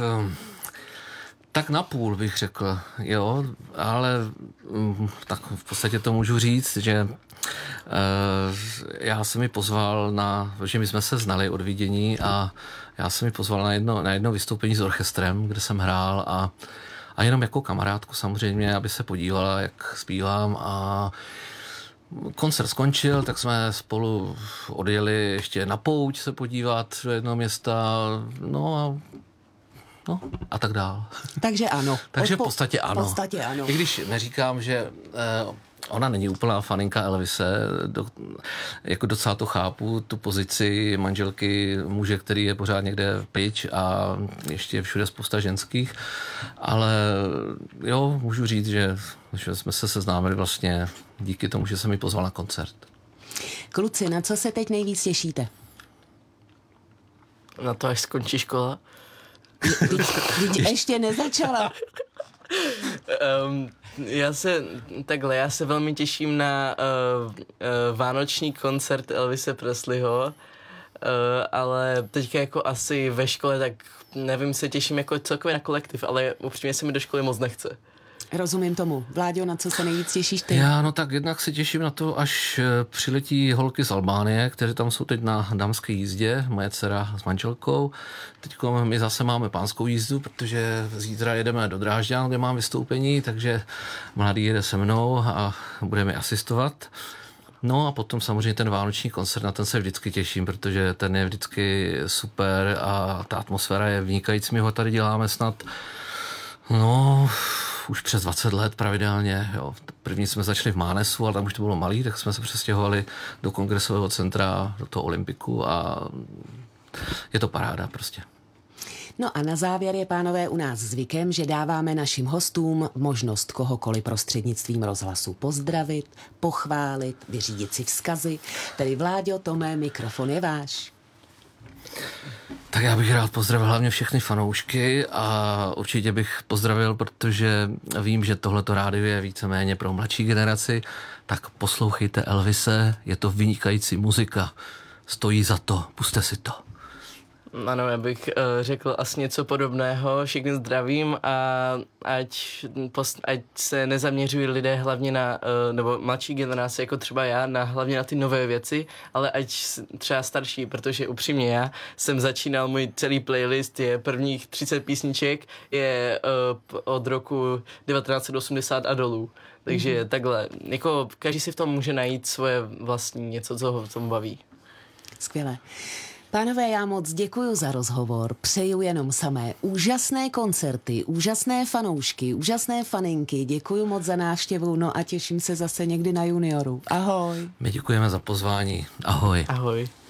tak napůl bych řekl, jo, ale tak v podstatě to můžu říct, že já jsem mi pozval že my jsme se znali od vidění a já jsem mi pozval na jedno vystoupení s orchestrem, kde jsem hrál a jenom jako kamarádku samozřejmě, aby se podívala, jak zpívám a koncert skončil, tak jsme spolu odjeli ještě na pouť se podívat do jednoho města, no a tak dál. Takže ano. Takže v podstatě ano. V podstatě ano. I když neříkám, že ona není úplná faninka Elvise, jako docela to chápu, tu pozici manželky muže, který je pořád někde pryč a ještě je všude spousta ženských, ale jo, můžu říct, že jsme se seznámili vlastně díky tomu, že jsem mi pozval na koncert. Kluci, na co se teď nejvíc těšíte? Na to, až skončí škola. Teď ještě nezačala. Já se velmi těším na vánoční koncert Elvise Presleyho, ale teďka jako asi ve škole, tak nevím, se těším jako celkově na kolektiv, ale upřímně se mi do školy moc nechce. Rozumím tomu. Vláďo, na co se nejvíc těšíš ty? Já no tak jednak se těším na to, až přiletí holky z Albánie, které tam jsou teď na dámské jízdě, moje dcera s manželkou. Teď my zase máme pánskou jízdu, protože zítra jedeme do Drážďan, kde mám vystoupení, takže mladý jede se mnou a bude mi asistovat. No a potom samozřejmě ten vánoční koncert, na ten se vždycky těším, protože ten je vždycky super a ta atmosféra je vynikající. My ho tady děláme snad už přes 20 let pravidelně. Jo. První jsme začali v Mánesu, ale tam už to bylo malý, tak jsme se přestěhovali do kongresového centra, do toho Olympiku a je to paráda prostě. No a na závěr je, pánové, u nás zvykem, že dáváme našim hostům možnost kohokoliv prostřednictvím rozhlasu pozdravit, pochválit, vyřídit si vzkazy. Tedy Vláďo, Tome, mikrofon je váš. Tak já bych rád pozdravil hlavně všechny fanoušky a určitě bych pozdravil, protože vím, že tohleto rádio je víceméně pro mladší generaci, tak poslouchejte Elvise, je to vynikající muzika, stojí za to, pusťte si to. Ano, já bych řekl asi něco podobného. Všechny zdravím a ať se nezaměřují lidé hlavně na, nebo mladší generace, jako třeba já, hlavně na ty nové věci, ale ať třeba starší, protože upřímně já jsem začínal, můj celý playlist je prvních 30 písniček, je od roku 1980 a dolů. Takže takhle, jako každý si v tom může najít svoje vlastní něco, co ho v tom baví. Skvěle. Pánové, já moc děkuju za rozhovor, přeju jenom samé úžasné koncerty, úžasné fanoušky, úžasné faninky, děkuju moc za návštěvu, no a těším se zase někdy na Junioru. Ahoj. My děkujeme za pozvání. Ahoj. Ahoj.